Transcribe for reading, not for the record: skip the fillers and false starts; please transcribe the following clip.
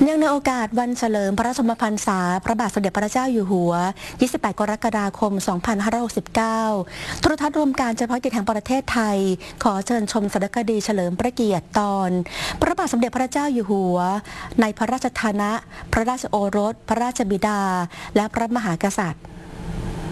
เนื่องในโอกาสวันเฉลิมพระชนมพรรษาพระบาทสมเด็จพระเจ้าอยู่หัว 28 กรกฎาคม 2569 โทรทัศน์รวมการเฉพาะกิจแห่งประเทศไทย ขอเชิญชมสารคดีเฉลิมพระเกียรติตอน พระบาทสมเด็จพระเจ้าอยู่หัว ในพระราชฐานะ พระราชโอรส พระราชบิดา และพระมหากษัตริย์